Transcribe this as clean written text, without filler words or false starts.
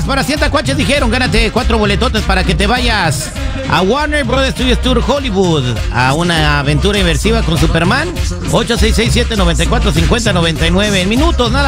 para 100 tacuaches dijeron, gánate 4 boletotes para que te vayas a Warner Brothers Studios Tour Hollywood, a una aventura inmersiva con Superman. 8667-9450-99 en minutos, nada